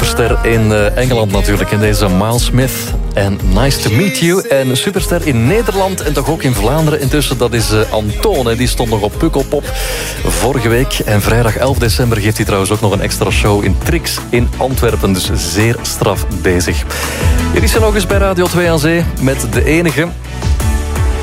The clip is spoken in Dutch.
superster in Engeland natuurlijk. In deze Miles Smith. En Nice to Meet You. En superster in Nederland en toch ook in Vlaanderen intussen. Dat is Antoon. Die stond nog op Pukkelpop vorige week. En vrijdag 11 december geeft hij trouwens ook nog een extra show in Trix in Antwerpen. Dus zeer straf bezig. Hier is ze nog eens bij Radio 2 aan Zee met de enige...